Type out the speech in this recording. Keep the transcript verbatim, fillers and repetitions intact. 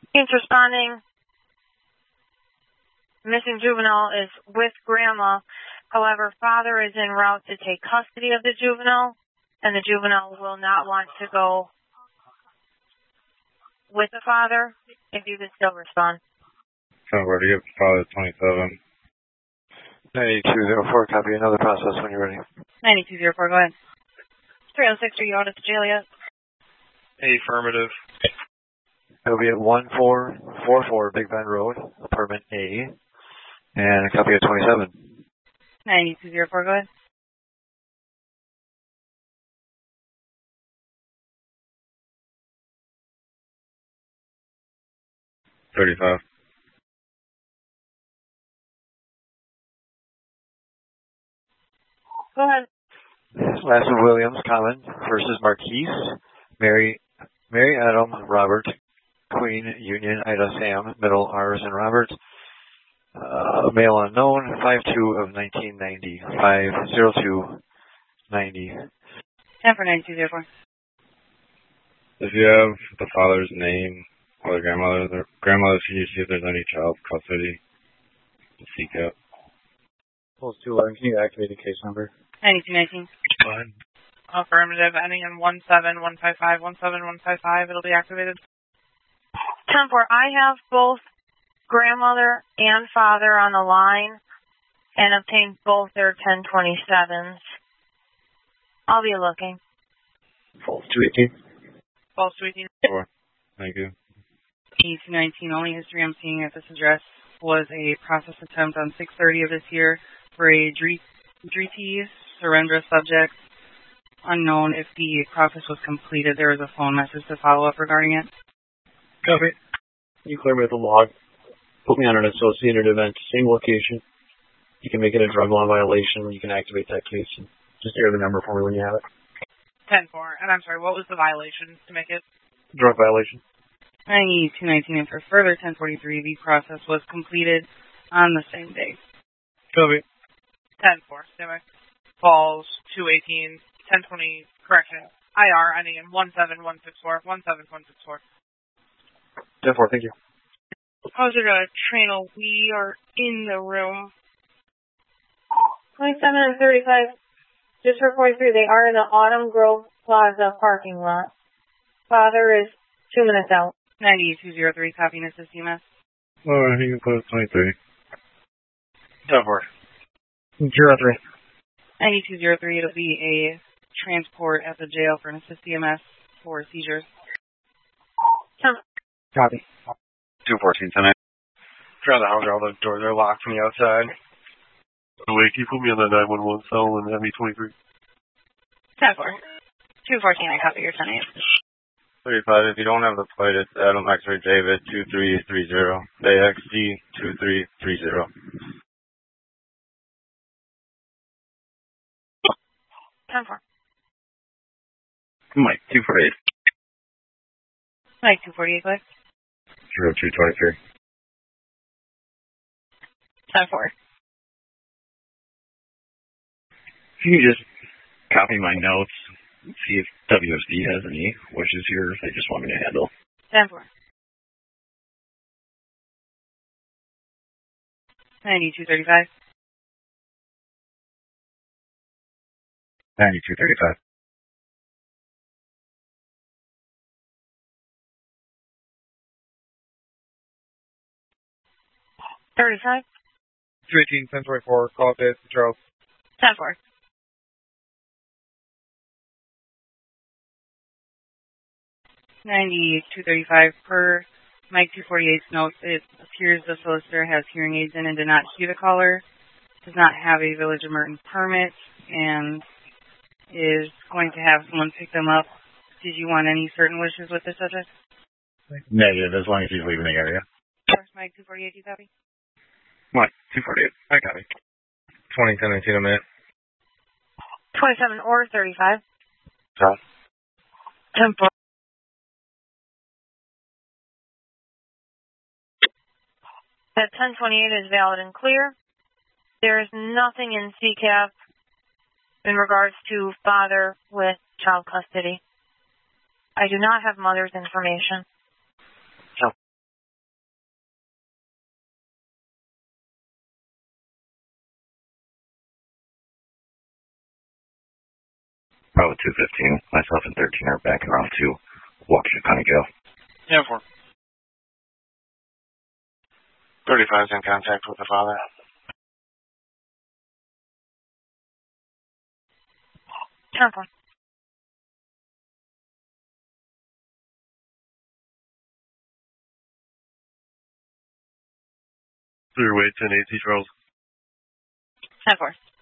He's responding. Missing juvenile is with grandma. However, father is en route to take custody of the juvenile, and the juvenile will not want to go with the father. If you could still respond. So where to get father twenty-seven. ninety-two oh four, copy another process when you're ready. ninety-two oh four, go ahead. three oh six, are you out at the jail yet? Affirmative. It'll be at one four four four Big Bend Road, apartment A, and a copy of twenty-seven. ninety-two oh four, go ahead. thirty-five. Go ahead. Last of Williams, Common versus Marquise, Mary, Mary Adam, Robert, Queen, Union, Ida, Sam, middle R's and Robert, uh, male unknown, five two of nineteen ninety, five oh two ninety. ten for ninety-two oh four. If you have the father's name or the grandmother, the grandmother, can you see if there's any child custody to seek out? Pulse two eleven, can you activate the case number? ninety-two nineteen. Go ahead. Affirmative, ending in one seven one five five, one seven one five five. It'll be activated. ten four, I have both grandmother and father on the line and obtained both their ten twenty-sevens. I'll be looking. Pulse two eighteen. False tweaking. Four. Thank you. eighty-two nineteen, only history I'm seeing at this address was a process attempt on six thirty of this year for a D R T surrender subject. Unknown if the process was completed. There was a phone message to follow up regarding it. Copy. You clear me with the log. Put me on an associated event, same location. You can make it a drug law violation. You can activate that case. Just air the number for me when you have it. ten four. And I'm sorry, what was the violation to make it? Drug violation. ninety-two nineteen, and for further ten forty-three, the process was completed on the same day. Copy. ten four. Stand by. Falls two eighteen, ten twenty, correction. I R ending in one seven one six four, one seven one six four. ten four, thank you. Closer to Trainal, we are in the room. twenty-seven and thirty-five, just for forty-three, they are in the Autumn Grove Plaza parking lot. Father is two minutes out. ninety-two oh three, copy and assist U M S. Well, you can put it twenty-three. ten four. zero three. ninety-two oh three, it'll be a transport at the jail for an assist E M S for seizures. Copy. two fourteen tonight. Try the house, all the doors are locked from the outside. Wait, can you put me on that nine one one cell and have me twenty-three? ten four. two fourteen, I copy your ten eight. thirty-five, if you don't have the plate, it's Adam X-Ray David two three three zero. A X D two three three zero. ten four. Mike, two forty-eight. Mike, two forty-eight, click. zero two twenty-three. ten four. If you can just copy my notes, see if W S D has any wishes here, if they just want me to handle. ten four. ninety-two thirty-five. ninety-two thirty-five. thirty-five. two eighteen, ten twenty-four, call update, Charles. ten four. ninety-two thirty-five, per Mike two forty-eight's notes, it appears the solicitor has hearing aids in and did not hear the caller, does not have a Village of Merton permit, and is going to have someone pick them up. Did you want any certain wishes with this subject? Negative, as long as he's leaving the area. First, Mike two forty-eight, you copy? Mike, two forty-eight, I copy. twenty seventeen a minute. twenty-seven or thirty-five. Charles. ten four. That ten twenty-eight is valid and clear. There is nothing in C CAP in regards to father with child custody. I do not have mother's information. Bravo two fifteen. Myself and thirteen are backing off to Waukesha County Jail. Yeah, four. thirty-five is in contact with the father. ten four. Clear way ten eight, Charles. ten four.